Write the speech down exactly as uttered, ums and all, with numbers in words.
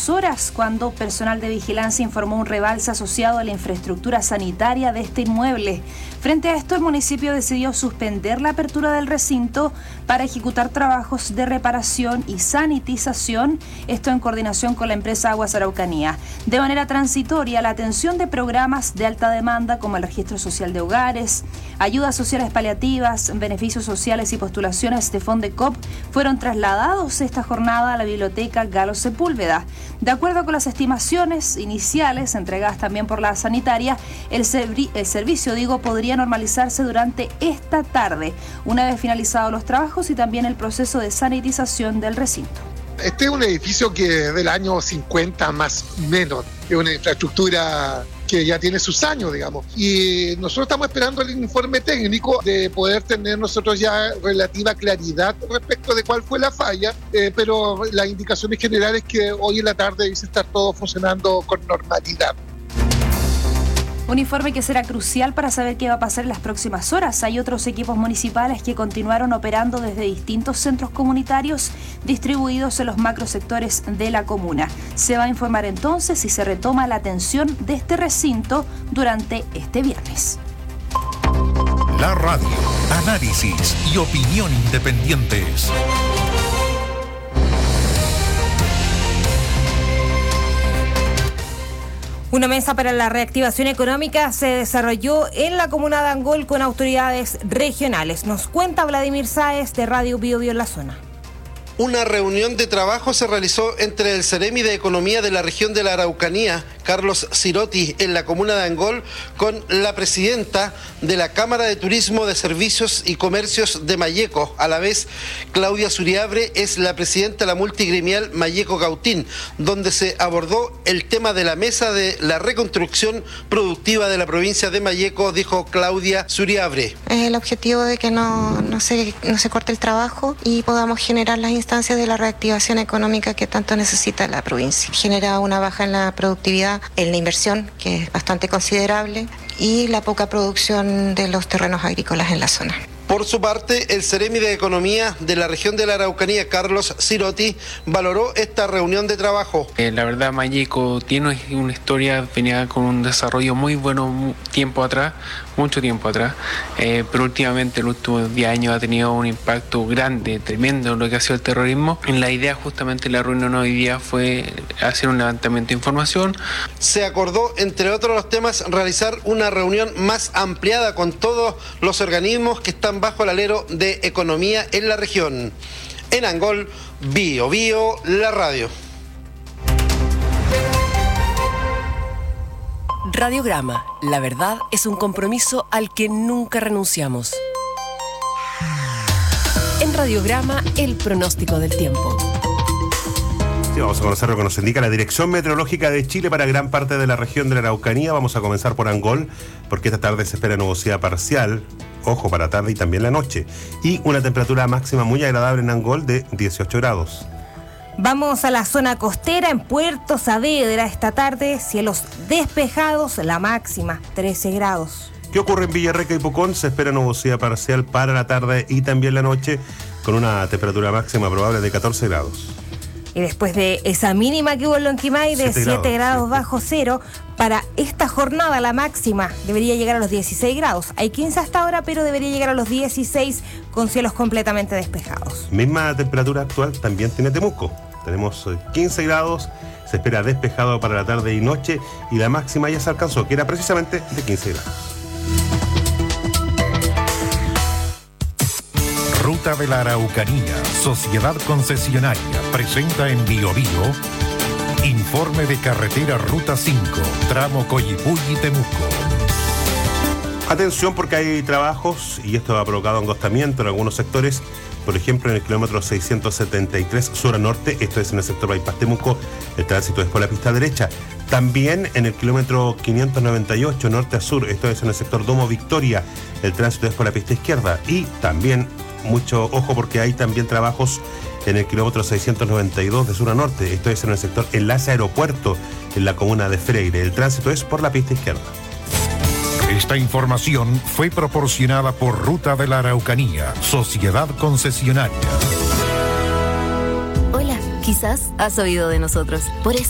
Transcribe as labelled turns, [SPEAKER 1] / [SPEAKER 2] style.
[SPEAKER 1] últimas horas, cuando personal de vigilancia informó un rebalse asociado a la infraestructura sanitaria de este inmueble. Frente a esto, el municipio decidió suspender la apertura del recinto para ejecutar trabajos de reparación y sanitización, esto en coordinación con la empresa Aguas Araucanía. De manera transitoria, la atención de programas de alta demanda como el registro social de hogares, ayudas sociales paliativas, beneficios sociales y postulaciones de Fondecop fueron trasladados esta jornada a la biblioteca Galo Sepúlveda. De acuerdo con las estimaciones iniciales entregadas también por la sanitaria, el, servi- el servicio, digo, podría normalizarse durante esta tarde, una vez finalizados los trabajos y también el proceso de sanitización del recinto.
[SPEAKER 2] Este es un edificio que es del año cincuenta más o menos, es una infraestructura que ya tiene sus años, digamos, y nosotros estamos esperando el informe técnico de poder tener nosotros ya relativa claridad respecto de cuál fue la falla, eh, pero las indicaciones generales es que hoy en la tarde dice estar todo funcionando con normalidad.
[SPEAKER 1] Un informe que será crucial para saber qué va a pasar en las próximas horas. Hay otros equipos municipales que continuaron operando desde distintos centros comunitarios distribuidos en los macrosectores de la comuna. Se va a informar entonces si se retoma la atención de este recinto durante este viernes.
[SPEAKER 3] La radio, análisis y opinión independientes.
[SPEAKER 4] Una mesa para la reactivación económica se desarrolló en la comuna de Angol con autoridades regionales. Nos cuenta Vladimir Sáez de Radio Bio Bio en la zona.
[SPEAKER 5] Una reunión de trabajo se realizó entre el Ceremi de Economía de la región de la Araucanía, Carlos Sirotti, en la comuna de Angol, con la presidenta de la Cámara de Turismo de Servicios y Comercios de Malleco. A la vez, Claudia Suriabre es la presidenta de la multigremial Malleco Cautín, donde se abordó el tema de la mesa de la reconstrucción productiva de la provincia de Malleco, dijo Claudia Suriabre.
[SPEAKER 6] El objetivo de que no, no, se, no se corte el trabajo y podamos generar las instancias de la reactivación económica que tanto necesita la provincia. Genera una baja en la productividad, en la inversión, que es bastante considerable, y la poca producción de los terrenos agrícolas en la zona.
[SPEAKER 5] Por su parte, el Ceremi de Economía de la región de la Araucanía, Carlos Sirotti, valoró esta reunión de trabajo.
[SPEAKER 7] Eh, la verdad, Malleco tiene una historia, venía con un desarrollo muy bueno tiempo atrás, mucho tiempo atrás, eh, pero últimamente, en los últimos diez años, ha tenido un impacto grande, tremendo en lo que ha sido el terrorismo. La idea justamente de la reunión hoy día fue hacer un levantamiento de información.
[SPEAKER 5] Se acordó, entre otros los temas, realizar una reunión más ampliada con todos los organismos que están bajo el alero de economía en la región. En Angol, Bio Bio, la radio.
[SPEAKER 8] Radiograma, la verdad es un compromiso al que nunca renunciamos. En Radiograma, el pronóstico del tiempo.
[SPEAKER 9] Sí, vamos a conocer lo que nos indica la Dirección Meteorológica de Chile para gran parte de la región de la Araucanía. Vamos a comenzar por Angol, porque esta tarde se espera nubosidad parcial, ojo, para tarde y también la noche, y una temperatura máxima muy agradable en Angol de dieciocho grados.
[SPEAKER 4] Vamos a la zona costera, en Puerto Saavedra esta tarde, cielos despejados, la máxima trece grados.
[SPEAKER 9] ¿Qué ocurre en Villarrica y Pucón? Se espera nubosidad parcial para la tarde y también la noche, con una temperatura máxima probable de catorce grados.
[SPEAKER 4] Y después de esa mínima que hubo en Lonquimay de siete grados bajo cero, para esta jornada la máxima debería llegar a los dieciséis grados. Hay quince hasta ahora, pero debería llegar a los dieciséis con cielos completamente despejados.
[SPEAKER 9] Misma temperatura actual también tiene Temuco. Tenemos quince grados, se espera despejado para la tarde y noche, y la máxima ya se alcanzó, que era precisamente de quince grados.
[SPEAKER 3] Ruta de la Araucanía, Sociedad Concesionaria, presenta en Bio Bio informe de carretera Ruta cinco, tramo Coyipulli, Temuco.
[SPEAKER 9] Atención, porque hay trabajos y esto ha provocado angostamiento en algunos sectores. Por ejemplo, en el kilómetro seiscientos setenta y tres sur a norte, esto es en el sector Bypass Temuco, el tránsito es por la pista derecha. También en el kilómetro quinientos noventa y ocho norte a sur, esto es en el sector Domo Victoria, el tránsito es por la pista izquierda. Y también, mucho ojo, porque hay también trabajos en el kilómetro seiscientos noventa y dos de sur a norte, esto es en el sector Enlace Aeropuerto, en la comuna de Freire. El tránsito es por la pista izquierda.
[SPEAKER 3] Esta información fue proporcionada por Ruta de la Araucanía, Sociedad Concesionaria.
[SPEAKER 10] Hola, quizás has oído de nosotros. Por eso